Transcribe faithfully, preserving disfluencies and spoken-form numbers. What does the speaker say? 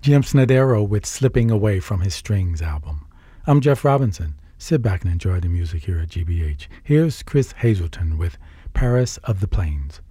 Jim Snodero with Slipping Away from his Strings album. I'm Jeff Robinson. Sit back and enjoy the music here at G B H. Here's Chris Hazelton with Paris of the Plains.